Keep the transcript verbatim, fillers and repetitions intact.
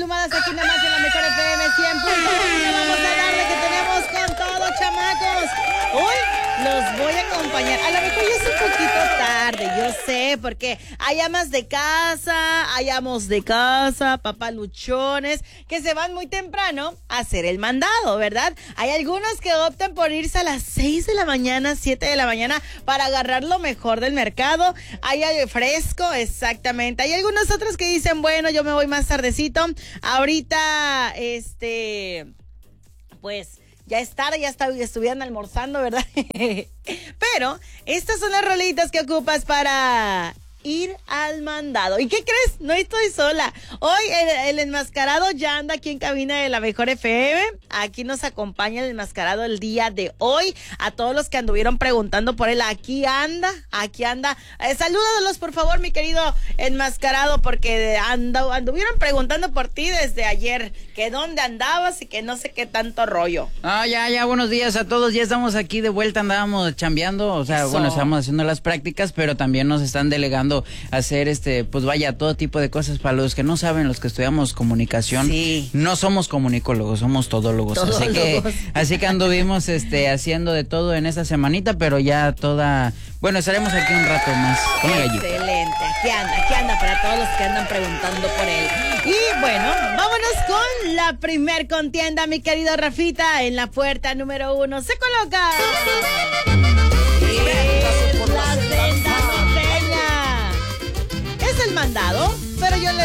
sumadas aquí nada más en la Mejor F M cien punto uno. Vamos a darle que tenemos con todo, chamacos. Hoy los voy a acompañar. A lo mejor ya es un poquito tarde, yo sé, porque hay amas de casa, hay amos de casa, papaluchones, que se van muy temprano a hacer el mandado, ¿verdad? Hay algunos que optan por irse a las seis de la mañana, siete de la mañana, para agarrar lo mejor del mercado. Hay fresco, exactamente. Hay algunos otros que dicen, bueno, yo me voy más tardecito. Ahorita, este, pues, ya es tarde, ya está, estuvieran almorzando, ¿verdad? Pero estas son las rolitas que ocupas para ir al mandado. ¿Y qué crees? No estoy sola. Hoy el, el enmascarado ya anda aquí en cabina de la Mejor F M. Aquí nos acompaña el enmascarado el día de hoy. A todos los que anduvieron preguntando por él, aquí anda, aquí anda. Eh, salúdalos, por favor, mi querido enmascarado, porque anda, anduvieron preguntando por ti desde ayer, que dónde andabas y que no sé qué tanto rollo. Ah, ya, ya, buenos días a todos. Ya estamos aquí de vuelta, andábamos chambeando, o sea, Eso. bueno, estamos haciendo las prácticas, pero también nos están delegando hacer este, pues vaya, todo tipo de cosas. Para los que no saben, los que estudiamos comunicación, sí. no somos comunicólogos, somos todólogos. Todólogos. Así que, así que anduvimos este haciendo de todo en esta semanita, pero ya toda, bueno, estaremos aquí un rato más con el gallito. Excelente, aquí anda, aquí anda para todos los que andan preguntando por él. Y bueno, vámonos con la primer contienda, mi querido Rafita, en la puerta número uno. Se coloca la senda norteña. Es el mandado, pero yo le